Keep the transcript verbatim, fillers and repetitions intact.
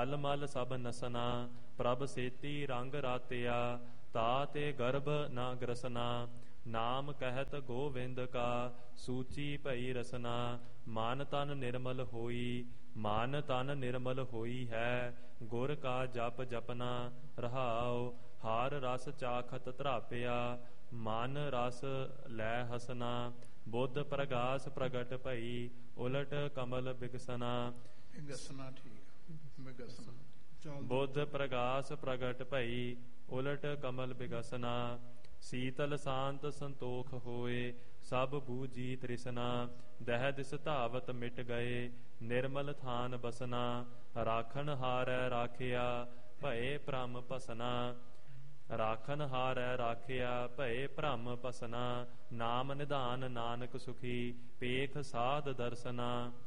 ਮਲ ਮਲ ਸਭ ਨਸਨਾ। ਪ੍ਰਭ ਸੇਤੀ ਰੰਗ ਰਾਤਿਆ ਤਾਤੇ ਗਰਭ ਨਾ ਗ੍ਰਸਨਾ। ਨਾਮ ਕਹਿਤ ਗੋਵਿੰਦ ਕਾ ਸੂਚੀ ਭਈ ਰਸਨਾ। ਮਨ ਤਨ ਨਿਰਮਲ ਹੋਈ ਮਨ ਤਨ ਨਿਰਮਲ ਹੋਈ ਹੈ। ਗੁਰ ਕਾ ਜਪ ਜਪਨਾ ਰਹਾਉ ਹਾਰ ਰਸ ਚਾਖਤ ਧਰਾਪਿਆ। ਮਨ ਰਸ ਲੈ ਹਸਨਾ ਬੁੱਧ ਪ੍ਰਗਾਸ ਪ੍ਰਗਟ ਭਈ ਉਲਟ ਕਮਲ ਬਿਗਸਨਾ। ਬਿਗਸਨਾ ਠੀਕ ਬਿਗਸਨਾ। ਬੁੱਧ ਪ੍ਰਗਾਸ ਪ੍ਰਗਟ ਭਈ ਉਲਟ ਕਮਲ ਬਿਗਸਨਾ। ਸੀਤਲ ਸ਼ਾਂਤ ਸੰਤੋਖ ਹੋਏ ਸਭ ਬੂਝੀ ਤ੍ਰਿਸ਼ਨਾ। ਦਹਿ ਦਿਸ ਧਾਵਤ ਮਿਟ ਗਏ ਨਿਰਮਲ ਥਾਨ ਬਸਨਾ। ਰਾਖਣ ਹਾਰੈ ਰਾਖਿਆ ਭਏ ਭ੍ਰਮ ਭਸਨਾ। ਰਾਖਣ ਹਾਰੈ ਰਾਖਿਆ ਭਏ ਭ੍ਰਮ ਭਸਨਾ। ਨਾਮ ਨਿਧਾਨ ਨਾਨਕ ਸੁਖੀ ਪੇਖ ਸਾਧ ਦਰਸਨਾ।